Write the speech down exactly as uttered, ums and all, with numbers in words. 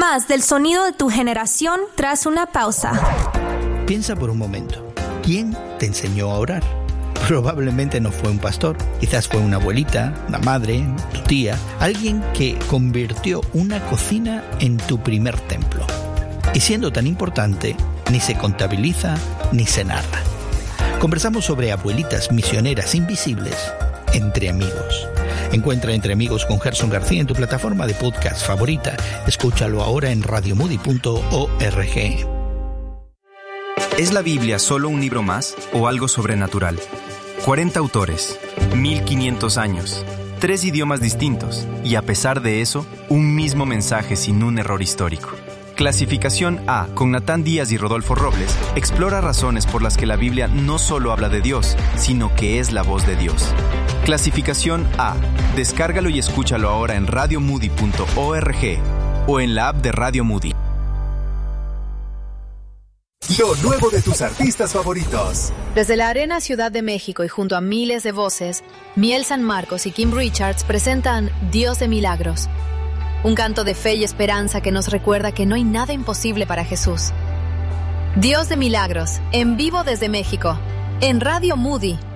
Más del sonido de tu generación tras una pausa. Piensa por un momento. ¿Quién te enseñó a orar? Probablemente no fue un pastor, quizás fue una abuelita, una madre, tu tía, alguien que convirtió una cocina en tu primer templo. Y siendo tan importante, ni se contabiliza ni se narra. Conversamos sobre abuelitas misioneras invisibles entre amigos. Encuentra Entre Amigos con Gerson García en tu plataforma de podcast favorita. Escúchalo ahora en radio moody punto org. ¿Es la Biblia solo un libro más o algo sobrenatural? cuarenta autores, mil quinientos años, tres idiomas distintos y a pesar de eso, un mismo mensaje sin un error histórico. Clasificación A, con Natán Díaz y Rodolfo Robles, explora razones por las que la Biblia no solo habla de Dios, sino que es la voz de Dios. Clasificación A, descárgalo y escúchalo ahora en radio moody punto org o en la app de Radio Moody. Lo nuevo de tus artistas favoritos. Desde la Arena Ciudad de México y junto a miles de voces, Miel San Marcos y Kim Richards presentan Dios de Milagros. Un canto de fe y esperanza que nos recuerda que no hay nada imposible para Jesús. Dios de Milagros, en vivo desde México, en Radio Moody.